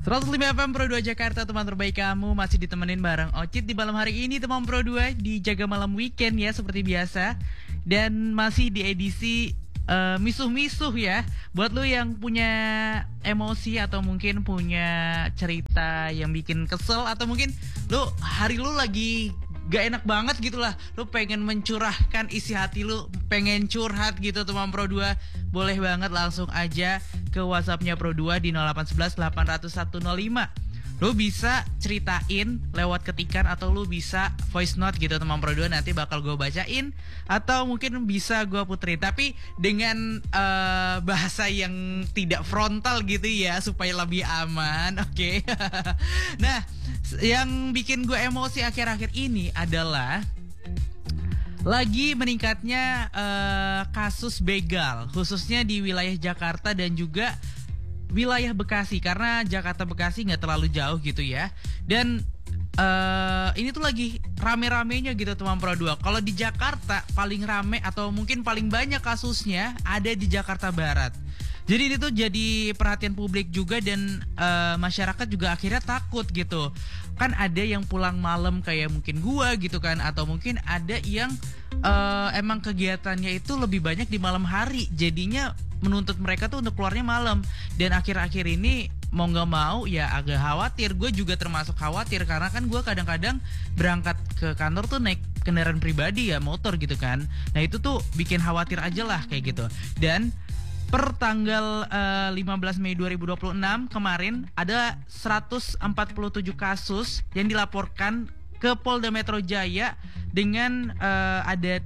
105 FM Pro 2 Jakarta, teman terbaik kamu masih ditemenin bareng Ocit di malam hari ini, teman Pro 2 di Jaga Malam Weekend ya, seperti biasa. Dan masih di edisi misuh-misuh ya. Buat lu yang punya emosi atau mungkin punya cerita yang bikin kesel, atau mungkin lu hari lu lagi gak enak banget gitu lah, lu pengen mencurahkan isi hati lu, pengen curhat gitu teman Pro 2, boleh banget langsung aja ke WhatsAppnya Pro 2 di 0811 800 105. Lu bisa ceritain lewat ketikan atau lu bisa voice note gitu teman Pro 2, nanti bakal gue bacain atau mungkin bisa gue puterin, tapi dengan bahasa yang tidak frontal gitu ya, supaya lebih aman. Oke. Nah, yang bikin gue emosi akhir-akhir ini adalah lagi meningkatnya kasus begal, khususnya di wilayah Jakarta dan juga wilayah Bekasi, karena Jakarta Bekasi nggak terlalu jauh gitu ya. Dan ini tuh lagi rame-ramenya gitu teman Pro 2. Kalau di Jakarta paling rame atau mungkin paling banyak kasusnya ada di Jakarta Barat. Jadi ini tuh jadi perhatian publik juga, dan masyarakat juga akhirnya takut gitu. Kan ada yang pulang malam kayak mungkin gua gitu kan, atau mungkin ada yang emang kegiatannya itu lebih banyak di malam hari, jadinya menuntut mereka tuh untuk keluarnya malam. Dan akhir-akhir ini mau gak mau ya agak khawatir. Gue juga termasuk khawatir, karena kan gue kadang-kadang berangkat ke kantor tuh naik kendaraan pribadi ya, motor gitu kan. Nah itu tuh bikin khawatir aja lah kayak gitu. Dan per tanggal 15 Mei 2026 kemarin ada 147 kasus yang dilaporkan ke Polda Metro Jaya, dengan ada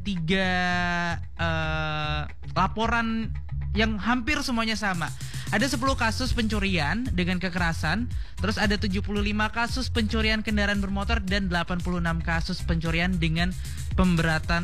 3 laporan yang hampir semuanya sama. Ada 10 kasus pencurian dengan kekerasan, terus ada 75 kasus pencurian kendaraan bermotor, dan 86 kasus pencurian dengan pemberatan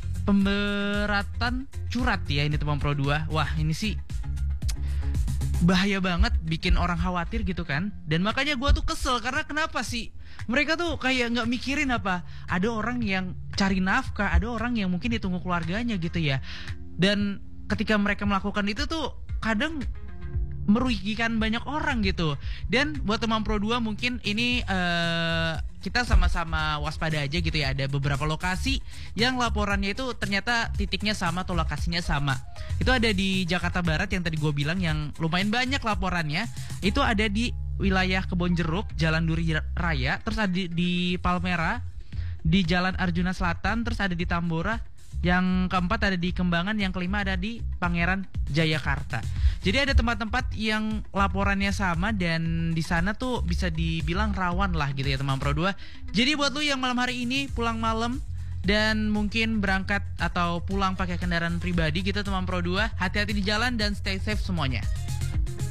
curat ya, ini teman Pro 2. Wah, ini sih bahaya banget, bikin orang khawatir gitu kan. Dan makanya gue tuh kesel, karena kenapa sih mereka tuh kayak gak mikirin apa, ada orang yang cari nafkah, ada orang yang mungkin ditunggu keluarganya gitu ya. Dan ketika mereka melakukan itu tuh kadang merugikan banyak orang gitu. Dan buat teman Pro 2 mungkin ini kita sama-sama waspada aja gitu ya. Ada beberapa lokasi yang laporannya itu ternyata titiknya sama atau lokasinya sama. Itu ada di Jakarta Barat yang tadi gue bilang, yang lumayan banyak laporannya. Itu ada di wilayah Kebonjeruk, Jalan Duri Raya, terus ada di Palmera, di Jalan Arjuna Selatan, terus ada di Tambora, yang keempat ada di Kembangan, yang kelima ada di Pangeran Jayakarta. Jadi ada tempat-tempat yang laporannya sama, dan di sana tuh bisa dibilang rawan lah gitu ya teman Pro 2. Jadi buat lu yang malam hari ini pulang malam dan mungkin berangkat atau pulang pakai kendaraan pribadi gitu teman Pro 2, hati-hati di jalan dan stay safe semuanya.